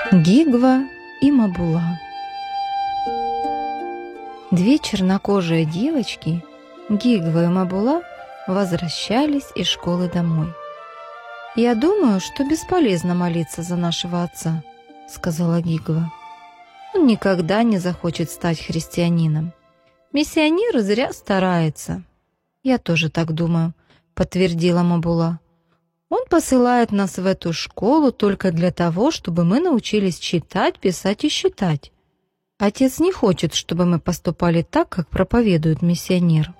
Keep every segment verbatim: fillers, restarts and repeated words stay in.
Гигва и Мабула. Две чернокожие девочки, Гигва и Мабула, возвращались из школы домой. «Я думаю, что бесполезно молиться за нашего отца», — сказала Гигва. «Он никогда не захочет стать христианином. Миссионер зря старается». «Я тоже так думаю», — подтвердила Мабула. «Он посылает нас в эту школу только для того, чтобы мы научились читать, писать и считать. Отец не хочет, чтобы мы поступали так, как проповедует миссионер».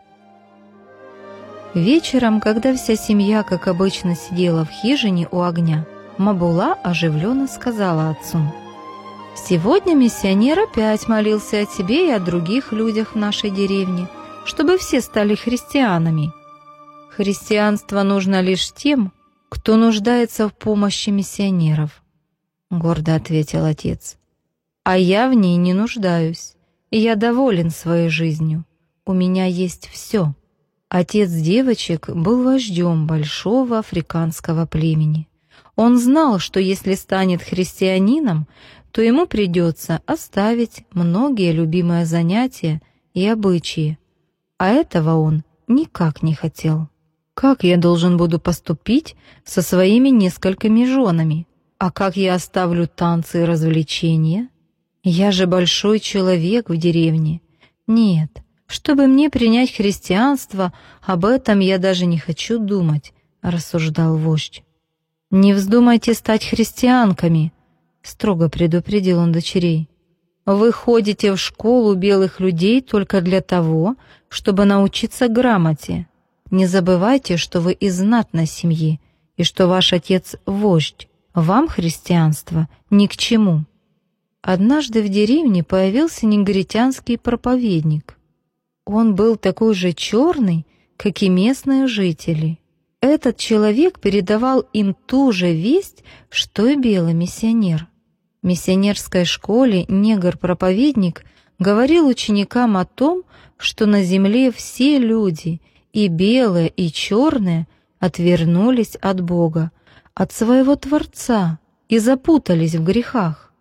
Вечером, когда вся семья, как обычно, сидела в хижине у огня, Мабула оживленно сказала отцу: «Сегодня миссионер опять молился о тебе и о других людях в нашей деревне, чтобы все стали христианами. Христианство нужно лишь тем, кто нуждается в помощи миссионеров», — гордо ответил отец. «А я в ней не нуждаюсь, и я доволен своей жизнью. У меня есть все». Отец девочек был вождем большого африканского племени. Он знал, что если станет христианином, то ему придется оставить многие любимые занятия и обычаи, а этого он никак не хотел. «Как я должен буду поступить со своими несколькими женами? А как я оставлю танцы и развлечения? Я же большой человек в деревне. Нет, чтобы мне принять христианство, об этом я даже не хочу думать», — рассуждал вождь. «Не вздумайте стать христианками», — строго предупредил он дочерей. «Вы ходите в школу белых людей только для того, чтобы научиться грамоте. Не забывайте, что вы из знатной семьи и что ваш отец — вождь. Вам христианство ни к чему». Однажды в деревне появился негритянский проповедник. Он был такой же черный, как и местные жители. Этот человек передавал им ту же весть, что и белый миссионер. В миссионерской школе негр-проповедник говорил ученикам о том, что на земле все люди, и белые, и черные, отвернулись от Бога, от своего Творца и запутались в грехах.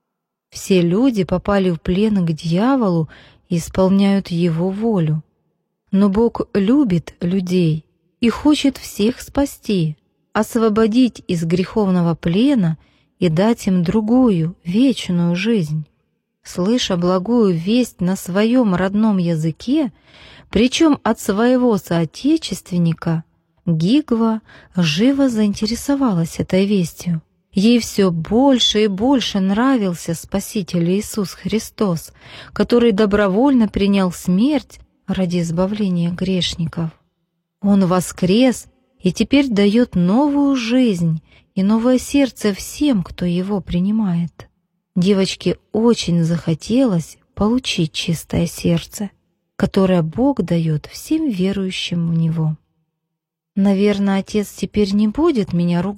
Все люди попали в плен к дьяволу и исполняют его волю. Но Бог любит людей и хочет всех спасти, освободить из греховного плена и дать им другую, вечную жизнь. Слыша благую весть на своем родном языке, причем от своего соотечественника, Гигва живо заинтересовалась этой вестью. Ей все больше и больше нравился Спаситель Иисус Христос, который добровольно принял смерть ради избавления грешников. Он воскрес и теперь дает новую жизнь и новое сердце всем, кто его принимает. Девочке очень захотелось получить чистое сердце, которое Бог дает всем верующим в Него. «Наверное, отец теперь не будет меня ругать